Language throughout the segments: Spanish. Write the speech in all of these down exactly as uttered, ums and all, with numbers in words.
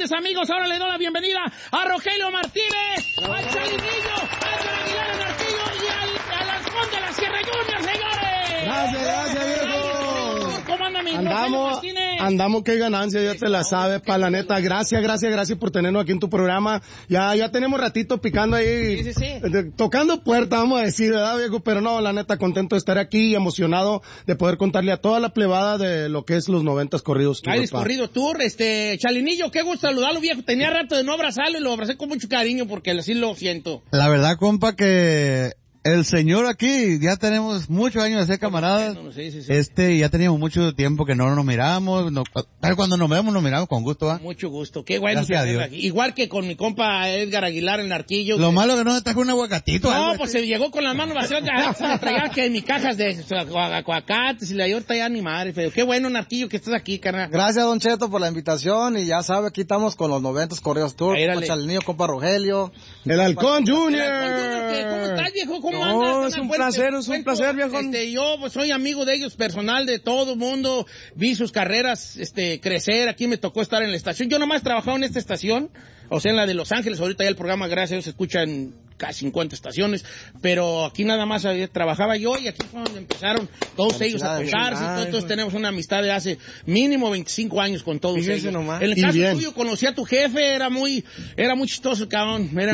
señores amigos, ahora le doy la bienvenida a Rogelio Martínez, al Chalinillo, a Edgar Aguilar en Arquillo y al, al Halcón de la Sierra Junior, señores. Gracias, gracias, viejo. ¿Cómo anda mi Andamos, andamos, qué ganancia, ya te la sabes, pa' la neta. Gracias, gracias, gracias por tenernos aquí en tu programa. Ya, ya tenemos ratito picando ahí, sí, sí, sí. tocando puertas, vamos a decir, ¿verdad, viejo? Pero no, la neta, contento de estar aquí y emocionado de poder contarle a toda la plebada de lo que es los noventas corridos tour. Ay, corrido tour, este, Chalinillo, qué gusto saludarlo, viejo. Tenía rato de no abrazarlo y lo abracé con mucho cariño porque así lo siento. La verdad, compa, que el señor aquí, ya tenemos muchos años de ser camaradas, sí, sí, sí. este, ya teníamos mucho tiempo que no nos miramos, no, pero cuando nos vemos, nos miramos con gusto, ¿ah? Mucho gusto, qué bueno. Gracias a Dios. Aquí. Igual que con mi compa Edgar Aguilar en Arquillo. Lo que... malo que no se trajo un aguacatito. No, pues se llegó con las manos vacías, se le traía que en mis cajas de aguacates y la ahorita ya ni madre, pero qué bueno, Narquillo, que estás aquí, carnal. Gracias, Don Cheto, por la invitación, y ya sabe, aquí estamos con los noventas corridos tour, con Chalinillo, compa Rogelio. El Halcón Junior. El Halcón Junior, ¿cómo estás, viejo? ¿Cómo no, andas? Es un placer, es un placer, viejo. Este, yo pues, soy amigo de ellos, personal de todo el mundo, vi sus carreras este, crecer, aquí me tocó estar en la estación. Yo nomás he trabajado en esta estación, o sea, en la de Los Ángeles, ahorita ya el programa, gracias a Dios, se escucha en casi cincuenta estaciones, pero aquí nada más trabajaba yo y aquí fue donde empezaron todos ellos a tocarse, y todos, todos tenemos una amistad de hace mínimo veinticinco años con todos ellos. Nomás. En el caso tuyo, conocí a tu jefe, era muy, era muy chistoso, cabrón. Era,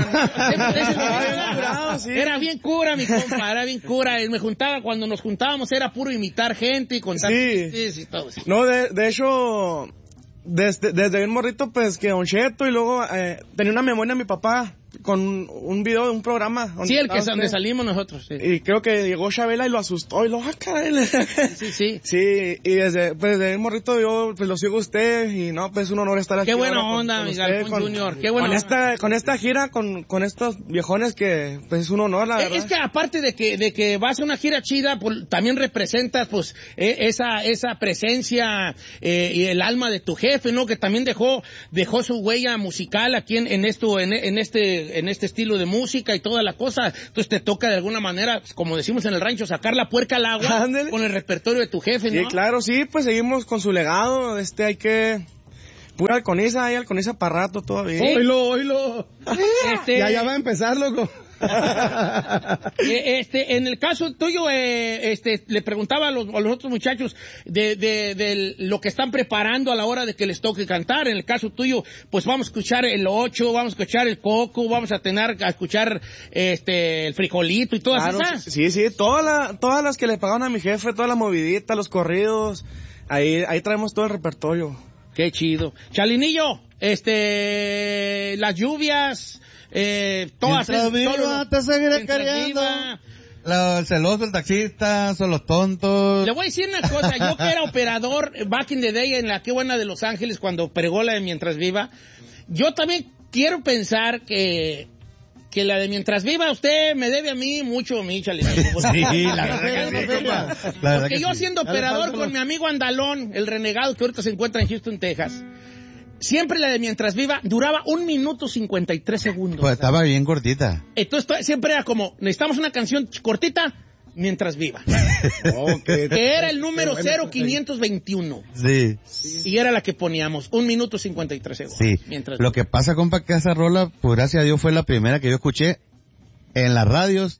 era, era bien cura, mi compa, era bien cura. Él me juntaba, cuando nos juntábamos era puro imitar gente y contar sí. chistes y todo eso. No, de, de hecho, desde, desde bien morrito, pues que Don Cheto, y luego eh, tenía una memoria de mi papá con un video de un programa. Sí, el que es donde salimos nosotros. Sí. Y creo que llegó Chabela y lo asustó y lo, ah, caray. Sí, sí. Sí, y desde, pues desde el morrito yo, pues lo sigo a usted y no, pues es un honor estar aquí. Qué buena onda, mi Halcón Junior. Qué buena con onda. esta, con esta gira, con, con estos viejones que, pues es un honor, la verdad. Es que aparte de que, de que vas a una gira chida, pues también representas, pues, eh, esa, esa presencia, eh, y el alma de tu jefe, ¿no? Que también dejó, dejó su huella musical aquí en, en esto, en, en este, en este estilo de música y toda la cosa. Entonces te toca de alguna manera, como decimos en el rancho, sacar la puerca al agua. Ándale. Con el repertorio de tu jefe, ¿no? Sí, claro, sí, pues seguimos con su legado. Este, hay que... Pura alconiza, hay alconiza para rato todavía. ¿Sí? Oílo, oílo. Este... Ya, ya va a empezar, loco. este, en el caso tuyo, eh, este, le preguntaba a los, a los otros muchachos de, de, de lo que están preparando a la hora de que les toque cantar. En el caso tuyo, pues vamos a escuchar el ocho, vamos a escuchar el coco, vamos a tener a escuchar este el frijolito y todas claro, esas. Sí, sí, todas la, todas las que le pagaron a mi jefe, toda la movidita, los corridos, ahí, ahí traemos todo el repertorio. Qué chido. Chalinillo, este, las lluvias, eh, todas esas. Mientras viva, te seguiré queriendo. La, el celoso, el taxista, son los tontos. Le voy a decir una cosa, yo que era operador back in the day en la Qué Buena de Los Ángeles cuando pregó la de Mientras Viva, yo también quiero pensar que que la de Mientras Viva usted me debe a mí mucho, mi Chalinillo. Sí, la verdad que sí, compa. Porque yo siendo operador con mi amigo Andalón, el renegado que ahorita se encuentra en Houston, Texas, siempre la de Mientras Viva duraba un minuto cincuenta y tres segundos. Pues estaba bien cortita. Entonces siempre era como, necesitamos una canción cortita, Mientras Viva. Okay. Que era el número cero quinientos veintiuno. Sí. Y era la que poníamos, un minuto cincuenta y tres segundos. Sí. Mientras Lo Viva. que pasa, compa, que esa rola, pues gracias a Dios fue la primera que yo escuché en las radios,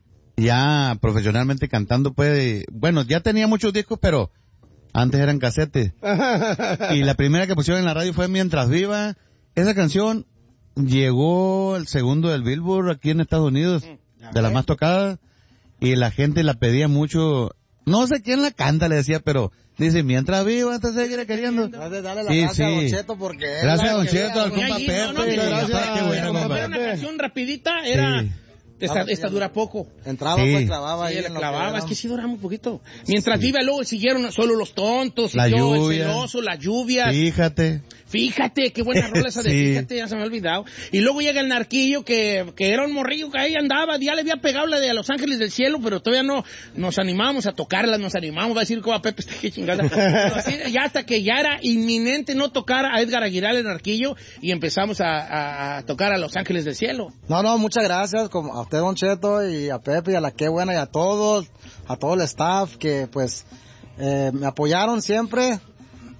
ya profesionalmente cantando, pues, bueno, ya tenía muchos discos, pero antes eran casetes. Y la primera que pusieron en la radio fue Mientras Viva. Esa canción llegó al segundo del Billboard aquí en Estados Unidos, de las más tocadas, y la gente la pedía mucho. No sé quién la canta, le decía, pero dice, Mientras Viva te seguiré queriendo. Dale, dale la Sí, gracias sí. a Don Cheto porque... Gracias a Don quería- Cheto, al compa Ahí, Pepe. no, no, mira, Gracias, qué qué bueno, Como compa. era una canción rapidita, era... Sí. Esta, Ah, esta dura poco. Entraba, Sí. pues clavaba Sí, ahí. la en lo clavaba, que es era. que sí duraba muy poquito. Mientras Viva, luego siguieron solo los tontos, La siguió el lluvia. celoso, las lluvias. Fíjate. Fíjate, qué buena rola esa de Sí. Fíjate, ya se me ha olvidado. Y luego llega el Narquillo, que, que era un morrillo que ahí andaba, ya le había pegado la de A Los Ángeles del Cielo, pero todavía no nos animábamos a tocarla, nos animábamos, va a decir, como Pepe, qué chingada. Pero así, ya hasta que ya era inminente no tocar a Edgar Aguilar el Narquillo, y empezamos a, a, a tocar a Los Ángeles del Cielo. No, no, muchas gracias como a usted, Don Cheto, y a Pepe, y a la Qué Buena, y a todos, a todo el staff que, pues, eh, me apoyaron siempre.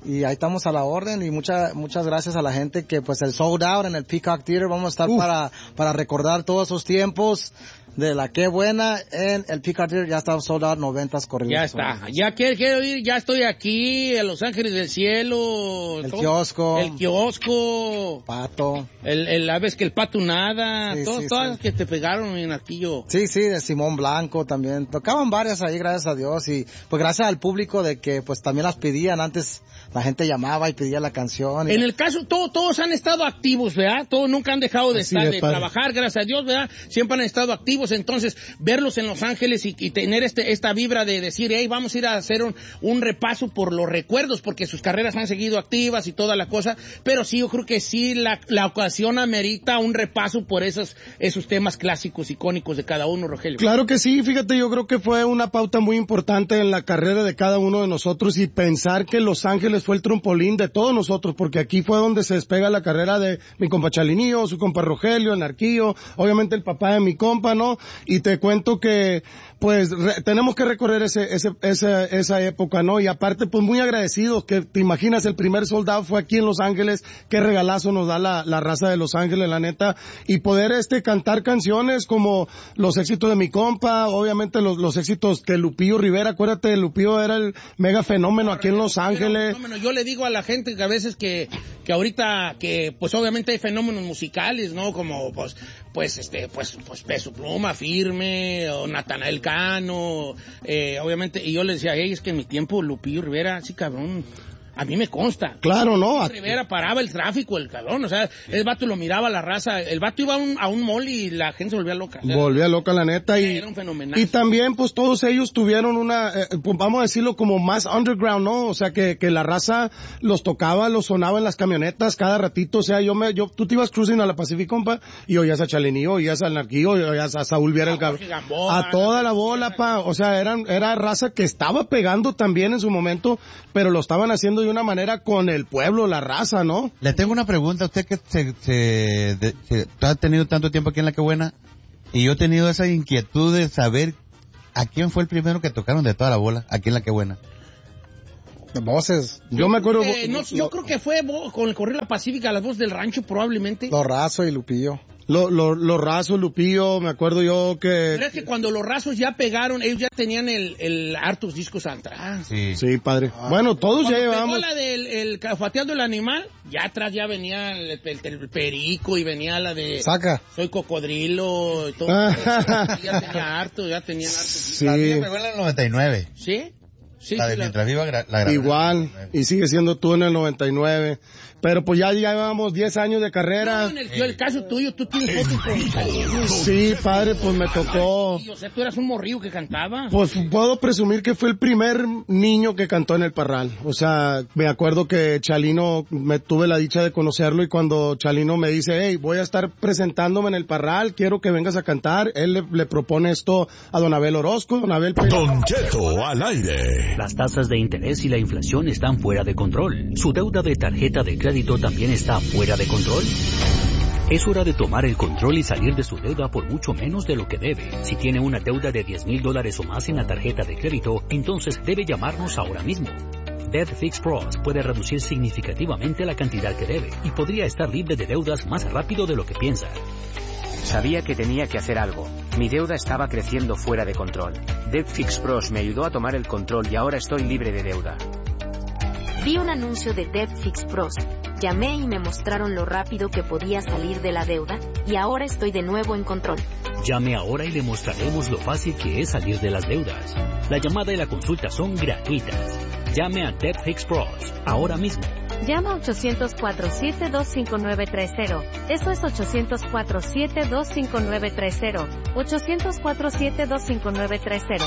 y ahí estamos a la orden y muchas muchas gracias a la gente que pues el sold out en el Peacock Theater, vamos a estar Uf. para para recordar todos esos tiempos de la que buena en el Peacock Theater. Ya está sold out, noventas corridos. Ya está, ya quiero, quiero ir, ya estoy aquí en Los Ángeles del Cielo. El todo, kiosco. El kiosco. Pato. El, el, la vez que el Pato Nada, sí, todo, sí, todas sí. las que te pegaron en Arquillo. Sí, sí, de Simón Blanco también. Tocaban varias ahí, gracias a Dios, y pues gracias al público de que pues también las pedían. Antes la gente llamaba y pedía la canción. Y en la... el caso, todo, todos han estado activos, ¿verdad? Todos nunca han dejado de Así estar, de, de padre. trabajar, gracias a Dios, ¿verdad? Siempre han estado activos, entonces, verlos en Los Ángeles y, y tener este, esta vibra de decir, hey, vamos a ir a hacer un, un repaso por los recuerdos, porque sus carreras han seguido activas y toda la cosa, pero sí, yo creo que sí, la, la ocasión amerita un repaso por esos, esos temas clásicos, icónicos de cada uno, Rogelio. Claro que sí, fíjate, yo creo que fue una pauta muy importante en la carrera de cada uno de nosotros y pensar que Los Ángeles fue el trampolín de todos nosotros, porque aquí fue donde se despega la carrera de mi compa Chalinillo, su compa Rogelio, el Narquillo, obviamente el papá de mi compa, ¿no? Y te cuento que, pues, re, tenemos que recorrer ese, ese, esa, esa época, ¿no? Y aparte, pues, muy agradecidos, que te imaginas, el primer soldado fue aquí en Los Ángeles, qué regalazo nos da la, la raza de Los Ángeles, la neta, y poder, este, cantar canciones como los éxitos de mi compa, obviamente los, los éxitos que Lupillo Rivera, acuérdate, Lupillo era el mega fenómeno aquí en Los Ángeles. Fenómeno. Yo le digo a la gente que a veces que, que ahorita, que pues obviamente hay fenómenos musicales, ¿no? Como pues, pues este, pues, pues Peso Pluma, Firme, o Natanael Cano, eh, obviamente, y yo le decía, hey, es que en mi tiempo Lupillo Rivera, sí cabrón, a mí me consta. Claro, ¿no? Lupillo Rivera paraba el tráfico, el cabrón, o sea, el vato lo miraba a la raza, el vato iba a un, a un mall y la gente se volvía loca. O sea, volvía loca la neta y... Era un fenomenal. Y también, pues, todos ellos tuvieron una, eh, pues, vamos a decirlo como más underground, ¿no? O sea, que, que la raza los tocaba, los sonaba en las camionetas cada ratito, o sea, yo me, yo, tú te ibas cruising a la Pacific, compa, y oías a Chalinillo, oías al Narquillo, oías a Saúl Viera el cabrón. A toda la bola, pa, o sea, eran, era raza que estaba pegando también en su momento, pero lo estaban haciendo de una manera con el pueblo, la raza, ¿no? Le tengo una pregunta, usted que se, se, de, se ha tenido tanto tiempo aquí en La Que Buena, y yo he tenido esa inquietud de saber a quién fue el primero que tocaron de toda la bola, aquí en La Que Buena. Voces. Yo me acuerdo... Eh, no, yo creo que fue con el Correo La Pacífica, las voces del rancho, probablemente. Los Razo y Lupillo. Los lo, lo rasos, Lupillo, me acuerdo yo que... Pero es que cuando los rasos ya pegaron, ellos ya tenían el, el hartos discos atrás. Sí, sí, padre. Ah. Bueno, todos cuando ya llevamos... Cuando pegó la del el, Cafateando el Animal, ya atrás ya venía el, el, el Perico y venía la de... Saca. Soy Cocodrilo y todo. Ya tenía harto, ya tenían harto. Sí. La mía pegó en el noventa y nueve. ¿Sí? Sí, la de sí, Mientras la... Viva la grabé. Igual, y sigue siendo tú en el noventa y nueve. Pero pues ya llevamos diez años de carrera. No, en el, el caso tuyo, tú tienes fotos con... Sí, padre, pues me tocó... O sea, tú eras un morrillo que cantaba. Pues puedo presumir que fue el primer niño que cantó en el Parral. O sea, me acuerdo que Chalino, me tuve la dicha de conocerlo y cuando Chalino me dice, hey, voy a estar presentándome en el Parral, quiero que vengas a cantar, él le, le propone esto a Don Abel Orozco, Don Abel... Don Cheto al aire. Las tasas de interés y la inflación están fuera de control. Su deuda de tarjeta de crédito también está fuera de control. Es hora de tomar el control y salir de su deuda por mucho menos de lo que debe. Si tiene una deuda de diez mil dólares o más en la tarjeta de crédito, entonces debe llamarnos ahora mismo. Debt Fix Pros puede reducir significativamente la cantidad que debe y podría estar libre de deudas más rápido de lo que piensa. Sabía que tenía que hacer algo. Mi deuda estaba creciendo fuera de control. Debt Fix Pros me ayudó a tomar el control y ahora estoy libre de deuda. Vi un anuncio de Debt Fix Pros. Llamé y me mostraron lo rápido que podía salir de la deuda, y ahora estoy de nuevo en control. Llame ahora y le mostraremos lo fácil que es salir de las deudas. La llamada y la consulta son gratuitas. Llame a Debt Fix Pros ahora mismo. Llama a ochocientos cuatro siete dos cinco nueve tres cero. Eso es ochocientos cuatro siete dos cinco nueve tres cero. ochocientos cuatro siete dos cinco nueve tres cero.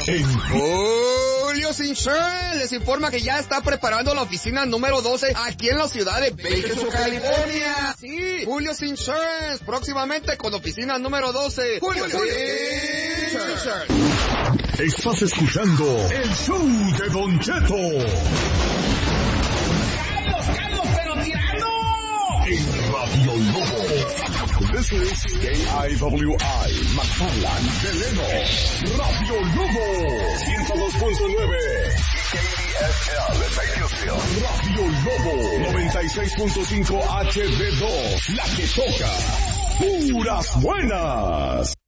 Julio Insurance les informa que ya está preparando la oficina número doce aquí en la ciudad de Bakersfield, California. Sí, Julio Insurance, próximamente con oficina número doce. Julio Insurance. Estás escuchando el show de Don Cheto. En Radio Lobo. This is K I W I, McFarland, Deleno. Radio Lobo. ciento dos punto nueve. L en Bakersfield. Radio Lobo noventa y seis punto cinco H D dos. La que toca. Puras buenas.